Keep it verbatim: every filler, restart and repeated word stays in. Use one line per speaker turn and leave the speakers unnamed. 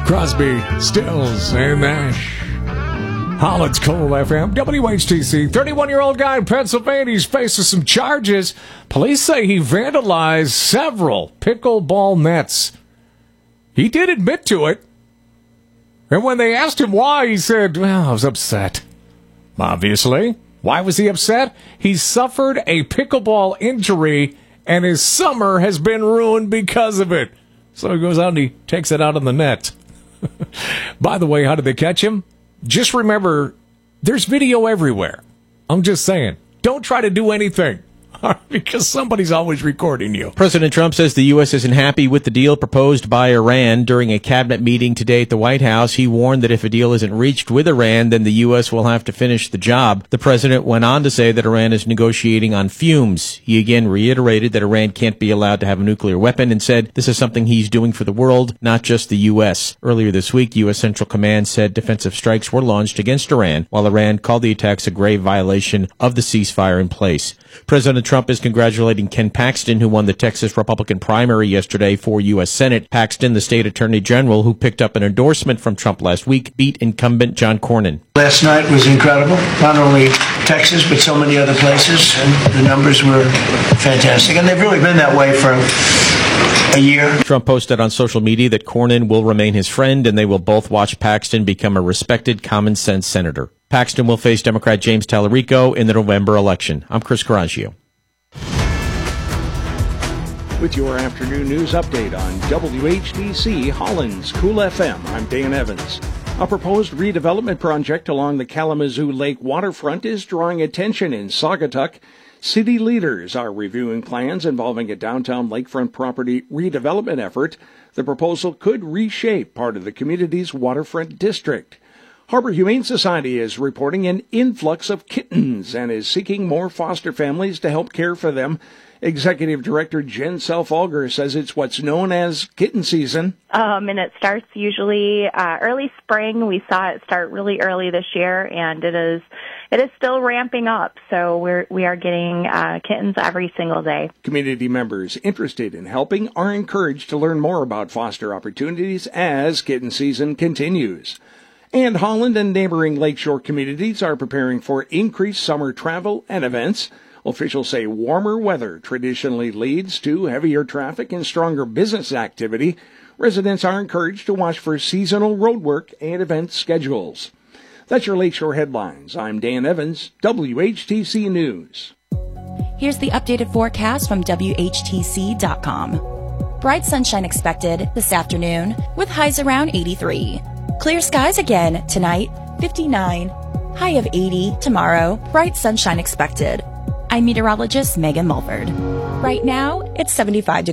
Crosby, Stills, and Nash. Holland's Cool F M, W H T C. thirty-one-year-old guy in Pennsylvania is facing some charges. Police say he vandalized several pickleball nets. He did admit to it. And when they asked him why, he said, well, I was upset. Obviously. Why was he upset? He suffered a pickleball injury, and his summer has been ruined because of it. So he goes out and he takes it out on the net. By the way, how did they catch him? Just remember, there's video everywhere. I'm just saying, don't try to do anything, because somebody's always recording you.
President Trump says the U S isn't happy with the deal proposed by Iran. During a cabinet meeting today at the White House, he warned that if a deal isn't reached with Iran, then the U S will have to finish the job. The president went on to say that Iran is negotiating on fumes. He again reiterated that Iran can't be allowed to have a nuclear weapon and said this is something he's doing for the world, not just the U S. Earlier this week, U S Central Command said defensive strikes were launched against Iran, while Iran called the attacks a grave violation of the ceasefire in place. President Trump is congratulating Ken Paxton, who won the Texas Republican primary yesterday for U S Senate. Paxton, the state attorney general who picked up an endorsement from Trump last week, beat incumbent John Cornyn.
Last night was incredible. Not only Texas, but so many other places. And the numbers were fantastic. And they've really been that way for a year.
Trump posted on social media that Cornyn will remain his friend, and they will both watch Paxton become a respected common sense senator. Paxton will face Democrat James Tallarico in the November election. I'm Chris Coraggio.
With your afternoon news update on W H T C Holland's Cool F M, I'm Dan Evans. A proposed redevelopment project along the Kalamazoo Lake waterfront is drawing attention in Saugatuck. City leaders are reviewing plans involving a downtown lakefront property redevelopment effort. The proposal could reshape part of the community's waterfront district. Harbor Humane Society is reporting an influx of kittens and is seeking more foster families to help care for them. Executive Director Jen Self-Alger says it's what's known as kitten season.
Um, and it starts usually uh, early spring. We saw it start really early this year, and it is it is still ramping up. So we're we are getting uh, kittens every single day.
Community members interested in helping are encouraged to learn more about foster opportunities as kitten season continues. And Holland and neighboring lakeshore communities are preparing for increased summer travel and events. Officials say warmer weather traditionally leads to heavier traffic and stronger business activity. Residents are encouraged to watch for seasonal roadwork and event schedules. That's your Lakeshore Headlines. I'm Dan Evans, W H T C News.
Here's the updated forecast from W H T C dot com. Bright sunshine expected this afternoon with highs around eighty-three. Clear skies again tonight, fifty-nine. High of eighty tomorrow, bright sunshine expected. I'm meteorologist Megan Mulford. Right now, it's seventy-five degrees.